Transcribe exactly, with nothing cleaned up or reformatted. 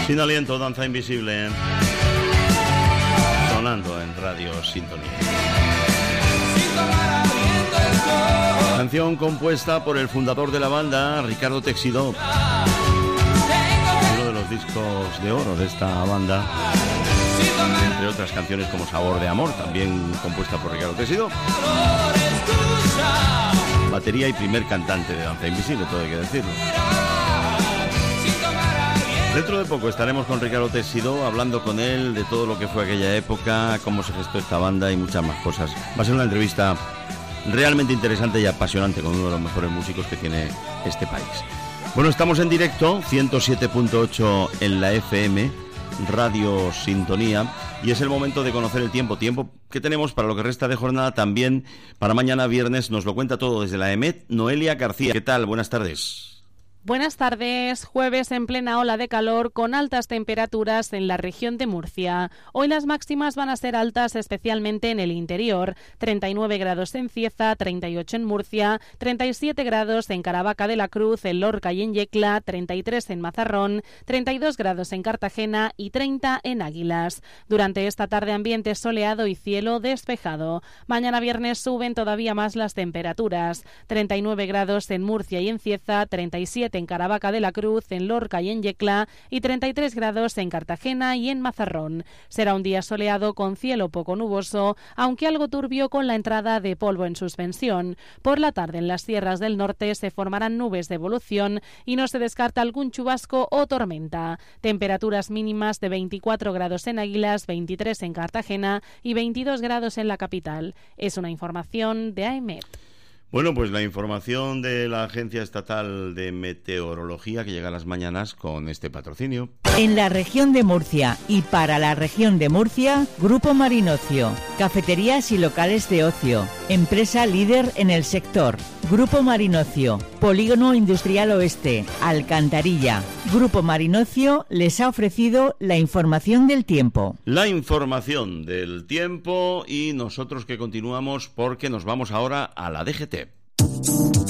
Sin aliento, Danza Invisible, sonando en Radio Sintonía. Canción compuesta por el fundador de la banda, Ricardo Teixidó. Uno de los discos de oro de esta banda, entre otras canciones como Sabor de Amor, también compuesta por Ricardo Teixidó. Batería y primer cantante de Danza Invisible, todo hay que decirlo. Dentro de poco estaremos con Ricardo Teixidó hablando con él de todo lo que fue aquella época, cómo se gestó esta banda y muchas más cosas. Va a ser una entrevista realmente interesante y apasionante con uno de los mejores músicos que tiene este país. Bueno, estamos en directo, ciento siete punto ocho en la F M, Radio Sintonía, y es el momento de conocer el tiempo, tiempo que tenemos para lo que resta de jornada, también para mañana viernes. Nos lo cuenta todo desde la E M E T, Noelia García. ¿Qué tal? Buenas tardes. Buenas tardes, jueves en plena ola de calor con altas temperaturas en la región de Murcia. Hoy las máximas van a ser altas especialmente en el interior, treinta y nueve grados en Cieza, treinta y ocho en Murcia, treinta y siete grados en Caravaca de la Cruz, en Lorca y en Yecla, treinta y tres en Mazarrón, treinta y dos grados en Cartagena y treinta en Águilas. Durante esta tarde ambiente soleado y cielo despejado. Mañana viernes suben todavía más las temperaturas, treinta y nueve grados en Murcia y en Cieza, treinta y siete en Caravaca de la Cruz, en Lorca y en Yecla y treinta y tres grados en Cartagena y en Mazarrón. Será un día soleado con cielo poco nuboso, aunque algo turbio con la entrada de polvo en suspensión. Por la tarde en las sierras del norte se formarán nubes de evolución y no se descarta algún chubasco o tormenta. Temperaturas mínimas de veinticuatro grados en Águilas, veintitrés en Cartagena y veintidós grados en la capital. Es una información de A E M E T. Bueno, pues la información de la Agencia Estatal de Meteorología que llega a las mañanas con este patrocinio. En la región de Murcia y para la región de Murcia, Grupo Marinocio, cafeterías y locales de ocio, empresa líder en el sector. Grupo Marinocio, Polígono Industrial Oeste, Alcantarilla. Grupo Marinocio les ha ofrecido la información del tiempo. La información del tiempo y nosotros que continuamos porque nos vamos ahora a la D G T.